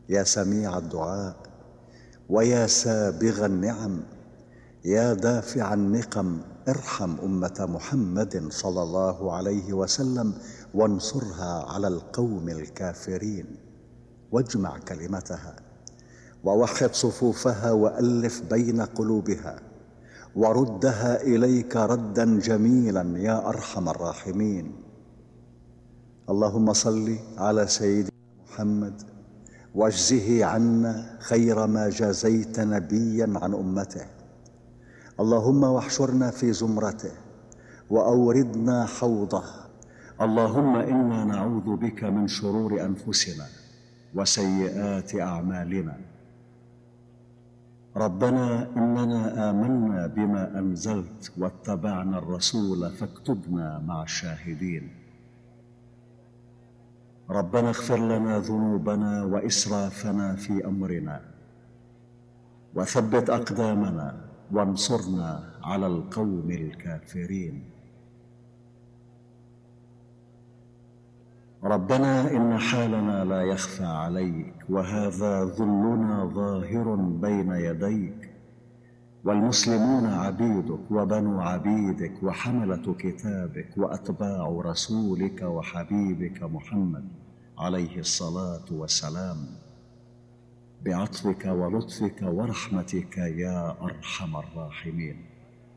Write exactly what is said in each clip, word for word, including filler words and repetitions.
يا سميع الدعاء ويا سابغ النعم، يا دافع النقم، ارحم أمة محمد صلى الله عليه وسلم وانصرها على القوم الكافرين، واجمع كلمتها ووحد صفوفها وألف بين قلوبها، وردها إليك ردا جميلا يا أرحم الراحمين. اللهم صل على سيدنا محمد واجزه عنا خير ما جازيت نبيا عن أمته. اللهم واحشرنا في زمرته وأوردنا حوضه. اللهم إنا نعوذ بك من شرور أنفسنا وسيئات أعمالنا. ربنا إننا آمنا بما أنزلت واتبعنا الرسول فاكتبنا مع الشاهدين. ربنا اغفر لنا ذنوبنا وإسرافنا في أمرنا، وثبت أقدامنا وانصرنا على القوم الكافرين. ربنا إن حالنا لا يخفى عليك، وهذا ذلنا ظاهر بين يديك، والمسلمون عبيدك وبنو عبيدك وحملة كتابك وأتباع رسولك وحبيبك محمد عليه الصلاة والسلام، بعطفك ولطفك ورحمتك يا أرحم الراحمين.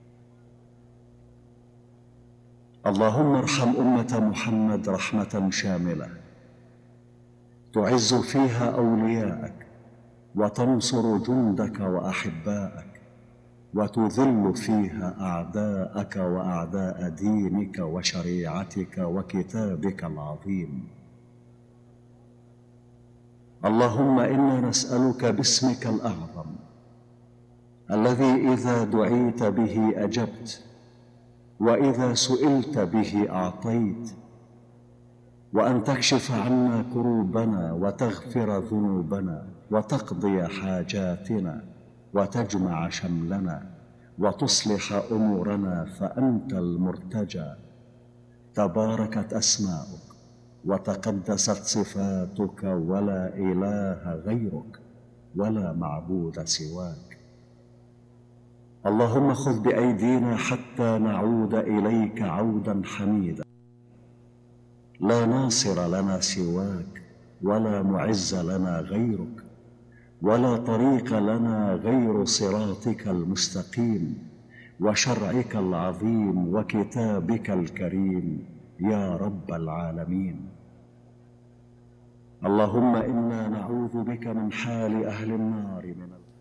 اللهم ارحم أمة محمد رحمة شاملة تعز فيها أولياءك وتنصر جندك وأحباءك، وتذل فيها أعداءك وأعداء دينك وشريعتك وكتابك العظيم. اللهم إنا نسألك باسمك الأعظم الذي إذا دعيت به أجبت، وإذا سئلت به أعطيت، وأن تكشف عنا كروبنا وتغفر ذنوبنا وتقضي حاجاتنا وتجمع شملنا وتصلح أمورنا، فأنت المرتجى. تباركت أسماؤك وتقدست صفاتك، ولا إله غيرك ولا معبود سواك. اللهم خذ بأيدينا حتى نعود إليك عودا حميدا، لا ناصر لنا سواك، ولا معز لنا غيرك، ولا طريق لنا غير صراطك المستقيم وشرعك العظيم وكتابك الكريم يا رب العالمين. اللهم إنا نعوذ بك من حال أهل النار من